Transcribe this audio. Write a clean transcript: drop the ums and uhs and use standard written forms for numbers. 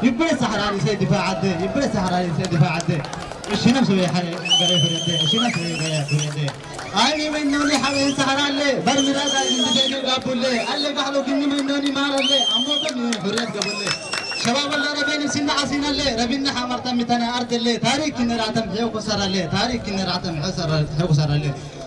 يبري سحراني سيد دفاع عده يبري سحراني سيد دفاع عده إيش نفسه يا حي قريب فريدة إيش نفسه يا فريدة أنا منوني حبيب سحران لي برملا دايم بديني قبول لي اللي قالوا كني منوني مار لي أمو كني فريد قبول لي شباب الله ربنا سنة عسين لي ربنا حمرت متنا أرض لي تاريخ كنا راتم حيو كسر لي تاريخ كنا راتم حسر حيو كسر لي